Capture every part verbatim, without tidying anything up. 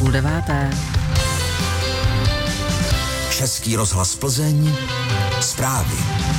půl deváté. Český rozhlas Plzeň, zprávy.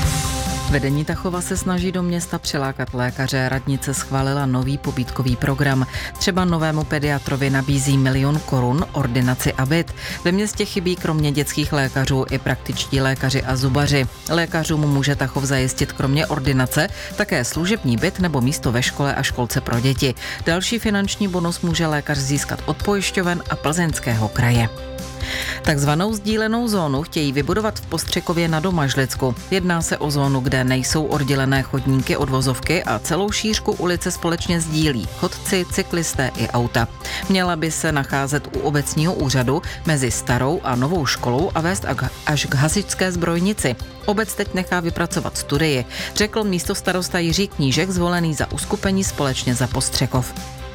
Vedení Tachova se snaží do města přilákat lékaře. Radnice schválila nový pobídkový program. Třeba novému pediatrovi nabízí milion korun, ordinaci a byt. Ve městě chybí kromě dětských lékařů i praktičtí lékaři a zubaři. Lékařům může Tachov zajistit kromě ordinace také služební byt nebo místo ve škole a školce pro děti. Další finanční bonus může lékař získat od pojišťoven a Plzeňského kraje. Takzvanou sdílenou zónu chtějí vybudovat v Postřikově na Domažlicku. Jedná se o zónu, kde nejsou oddělené chodníky od vozovky a celou šířku ulice společně sdílí chodci, cyklisté i auta. Měla by se nacházet u obecního úřadu mezi starou a novou školou a vést až k hasičské zbrojnici. Obec teď nechá vypracovat studii, řekl místostarosta Jiří Knížek, zvolený za uskupení Společně za Postřekov.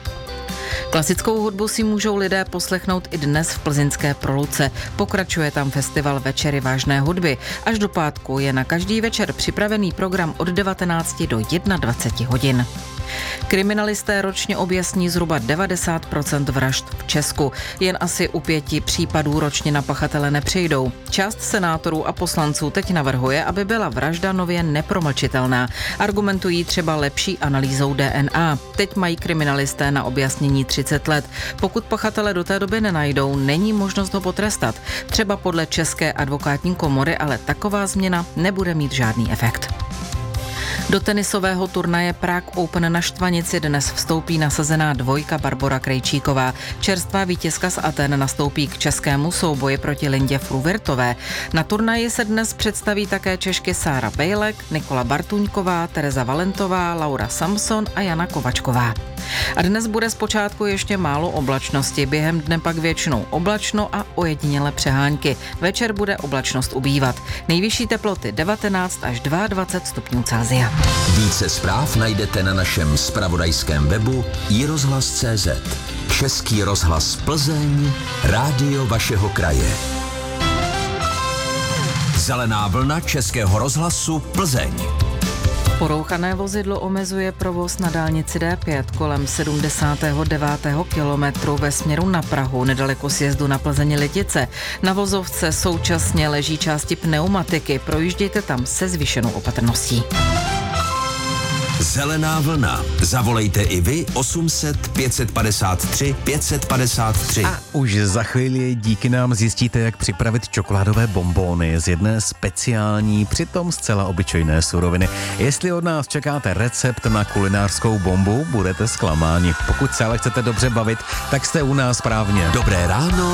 Klasickou hudbu si můžou lidé poslechnout i dnes v plzeňské Proluce. Pokračuje tam festival Večery vážné hudby. Až do pátku je na každý večer připravený program od devatenácti do dvaceti jedna hodin. Kriminalisté ročně objasní zhruba devadesát procent vražd v Česku. Jen asi u pěti případů ročně na pachatele nepřijdou. Část senátorů a poslanců teď navrhuje, aby byla vražda nově nepromlčitelná. Argumentují třeba lepší analýzou D N A. Teď mají kriminalisté na objasnění třicet let. Pokud pachatele do té doby nenajdou, není možnost ho potrestat. Třeba podle České advokátní komory, ale taková změna nebude mít žádný efekt. Do tenisového turnaje Prague Open na Štvanici dnes vstoupí nasazená dvojka Barbora Krejčíková. Čerstvá vítězka z Aten nastoupí k českému souboji proti Lindě Fruvirtové. Na turnaji se dnes představí také Češky Sára Bejlek, Nikola Bartuňková, Tereza Valentová, Laura Samson a Jana Kovačková. A dnes bude zpočátku ještě málo oblačnosti, během dne pak většinou oblačno a ojediněle přehánky. Večer bude oblačnost ubývat. Nejvyšší teploty devatenáct až dvacet dva stupňů Celsia. Více zpráv najdete na našem zpravodajském webu i rozhlas tečka cé zet. Český rozhlas Plzeň, rádio vašeho kraje. Zelená vlna Českého rozhlasu Plzeň. Porouchané vozidlo omezuje provoz na dálnici D pět kolem sedmdesátého devátého kilometru ve směru na Prahu, nedaleko sjezdu na Plzeň-Lidice. Na vozovce současně leží části pneumatiky, projíždějte tam se zvýšenou opatrností. Zelená vlna. Zavolejte i vy osm set pět set padesát tři pět set padesát tři. A už za chvíli díky nám zjistíte, jak připravit čokoládové bonbóny z jedné speciální, přitom zcela obyčejné suroviny. Jestli od nás čekáte recept na kulinářskou bombu, budete zklamáni. Pokud se ale chcete dobře bavit, tak jste u nás správně. Dobré ráno